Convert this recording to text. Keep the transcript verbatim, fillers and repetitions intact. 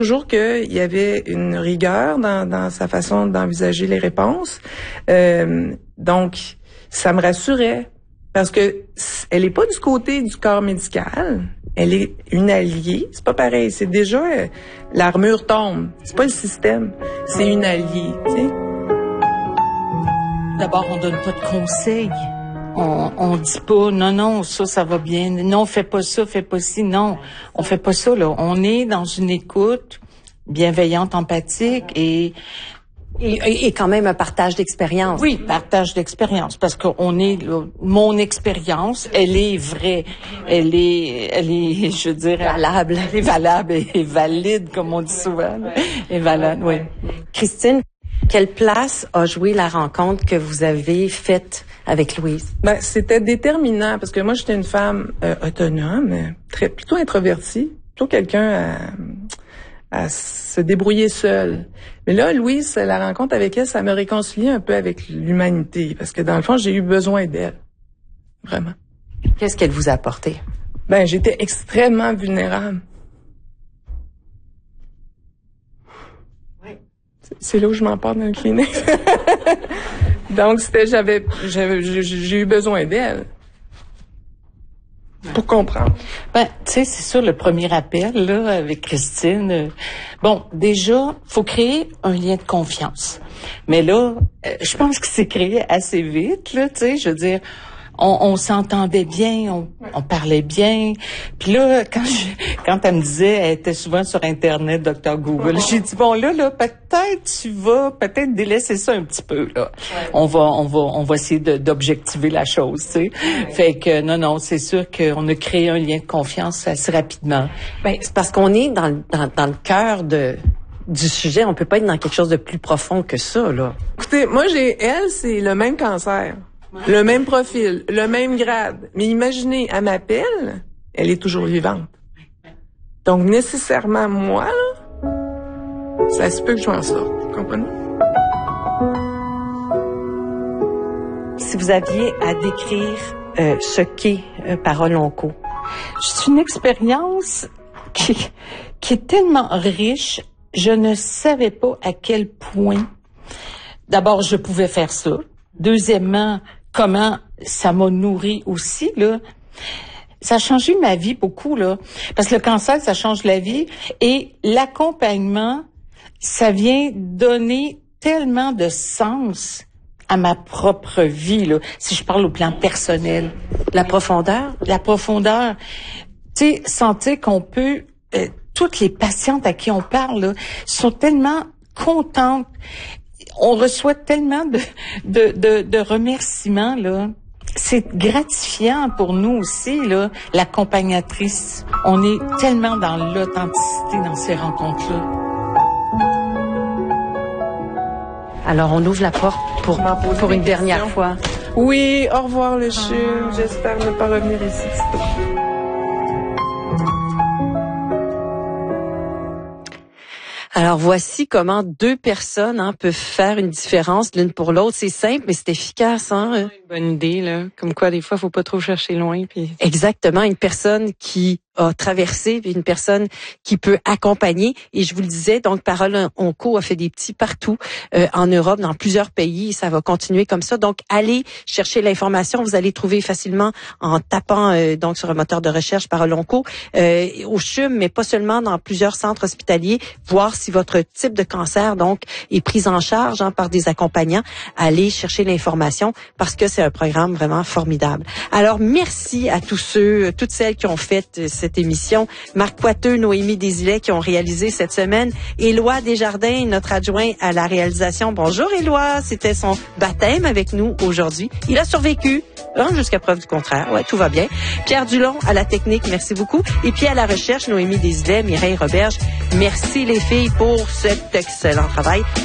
Toujours qu'il y avait une rigueur dans, dans sa façon d'envisager les réponses. Euh, donc, ça me rassurait parce que elle est pas du côté du corps médical. Elle est une alliée. C'est pas pareil. C'est déjà euh, l'armure tombe. C'est pas le système. C'est une alliée. Tu sais. D'abord, on donne pas de conseils. On, on dit pas, non, non, ça, ça va bien. Non, fais pas ça, fais pas ci. Non, on fait pas ça, là. On est dans une écoute bienveillante, empathique et... Et, et, et quand même un partage d'expérience. Oui, partage d'expérience, parce qu'on est, là, mon expérience, elle est vraie. Elle est, elle est, je veux dire... Valable. Elle est valable et valide, comme on dit souvent. Et valable, oui. Christine, quelle place a joué la rencontre que vous avez faite avec Louise? Ben, c'était déterminant parce que moi, j'étais une femme euh, autonome, très plutôt introvertie, plutôt quelqu'un à, à se débrouiller seule. Mais là, Louise, la rencontre avec elle, ça me réconciliait un peu avec l'humanité parce que dans le fond, j'ai eu besoin d'elle. Vraiment. Qu'est-ce qu'elle vous a apporté? Ben, j'étais extrêmement vulnérable. C'est là où je m'en parle dans le clinique. Donc, c'était, j'avais, j'avais, j'ai eu besoin d'elle. Pour comprendre. Ben, tu sais, c'est sûr, le premier appel, là, avec Christine. Euh, bon, déjà, faut créer un lien de confiance. Mais là, euh, je pense que c'est créé assez vite, là, tu sais, je veux dire, on, on s'entendait bien, on, on parlait bien. Puis là, quand je, quand elle me disait, elle était souvent sur Internet, docteur Google, j'ai dit, bon, là, là, peut-être tu vas peut-être délaisser ça un petit peu, là. Ouais. On va, on va, on va essayer de, d'objectiver la chose, tu sais. Ouais. Fait que, non, non, c'est sûr qu'on a créé un lien de confiance assez rapidement. Ben, c'est parce qu'on est dans, dans, dans le cœur de, du sujet. On peut pas être dans quelque chose de plus profond que ça, là. Écoutez, moi, j'ai, elle, c'est le même cancer. Le même profil, le même grade. Mais imaginez, elle m'appelle, elle est toujours vivante. Donc, nécessairement, moi, là, ça se peut que je m'en sorte. Vous comprenez? Si vous aviez à décrire euh, ce qu'est euh, Parole Onco. C'est une expérience qui, qui est tellement riche, je ne savais pas à quel point, d'abord, je pouvais faire ça. Deuxièmement, comment ça m'a nourri aussi, là. Ça a changé ma vie beaucoup, là. Parce que le cancer, ça change la vie. Et l'accompagnement, ça vient donner tellement de sens à ma propre vie, là. Si je parle au plan personnel. La profondeur? La profondeur. Tu sais, sentir qu'on peut... Euh, toutes les patientes à qui on parle, là, sont tellement contentes. On reçoit tellement de, de, de, de remerciements, là. C'est gratifiant pour nous aussi, là, l'accompagnatrice. On est tellement dans l'authenticité dans ces rencontres-là. Alors, on ouvre la porte pour, pour une dernière fois. Oui, au revoir le C H U. Ah. J'espère ne pas revenir ici. Alors, voici comment deux personnes hein, peuvent faire une différence l'une pour l'autre. C'est simple, mais c'est efficace. Hein? Une bonne idée, là. Comme quoi, des fois, faut pas trop chercher loin. Puis... Exactement. Une personne qui a traversé, puis une personne qui peut accompagner. Et je vous le disais, donc Parole Onco a fait des petits partout euh, en Europe, dans plusieurs pays. Et ça va continuer comme ça. Donc, allez chercher l'information. Vous allez trouver facilement en tapant euh, donc sur un moteur de recherche Parole Onco euh, au C H U M, mais pas seulement dans plusieurs centres hospitaliers. Voir si votre type de cancer donc est pris en charge hein, par des accompagnants. Allez chercher l'information parce que c'est un programme vraiment formidable. Alors, merci à tous ceux, toutes celles qui ont fait euh, cette émission. Marc Poiteux, Noémie Desilets qui ont réalisé cette semaine. Éloi Desjardins, notre adjoint à la réalisation. Bonjour Éloi, c'était son baptême avec nous aujourd'hui. Il a survécu, hein, jusqu'à preuve du contraire. Ouais, tout va bien. Pierre Dulon à la technique, merci beaucoup. Et puis à la recherche, Noémie Desilets, Mireille Roberge. Merci les filles pour cet excellent travail.